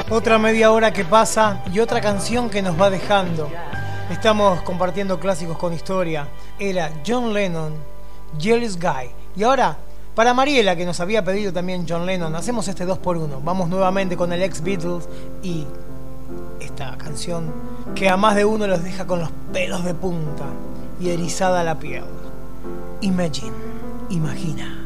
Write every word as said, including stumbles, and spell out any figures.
Otra media hora que pasa y otra canción que nos va dejando. Estamos compartiendo clásicos con historia. Era John Lennon, Jealous Guy. Y ahora, para Mariela, que nos había pedido también John Lennon, hacemos este dos por uno. Vamos nuevamente con el ex Beatles y esta canción que a más de uno los deja con los pelos de punta y erizada la piel. Imagine, imagina.